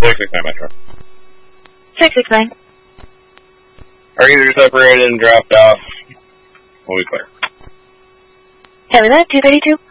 669 Metro. 669. Are either separated and dropped off? We'll be clear. Heavy that, 232.